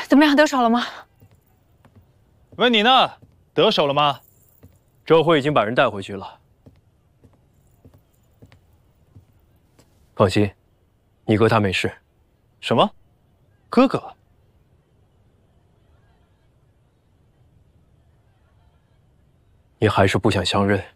怎么样，得手了吗？ 问你呢，得手了吗？ 这会已经把人带回去了。放心，你哥他没事。 什么？哥哥？ 你还是不想相认？